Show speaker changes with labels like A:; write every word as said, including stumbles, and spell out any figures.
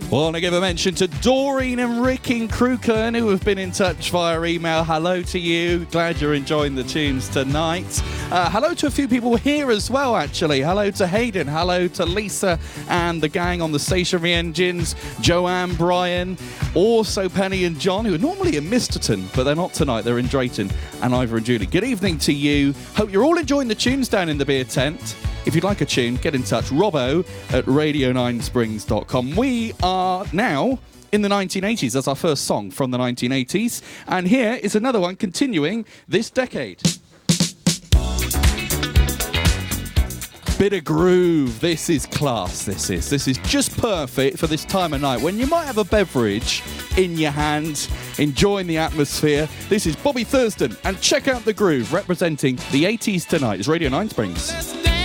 A: Want to give a mention to Doreen and Rick in Crewkern, who have been in touch via email. Hello to you. Glad you're enjoying the tunes tonight. Uh, hello to a few people here as well, actually. Hello to Hayden. Hello to Lisa and the gang on the stationary engines. Joanne, Brian, also Penny and John, who are normally in Misterton, but they're not tonight. They're in Drayton. And Ivor and Julie. Good evening to you. Hope you're all enjoying the tunes down in the beer tent. If you'd like a tune, get in touch. Robbo at radio nine springs dot com. We are now in the nineteen eighties. That's our first song from the nineteen eighties. And here is another one continuing this decade. Bit of groove. This is class, this is. This is just perfect for this time of night when you might have a beverage in your hand, enjoying the atmosphere. This is Bobby Thurston, and check out the groove representing the eighties tonight. It's Radio nine Springs.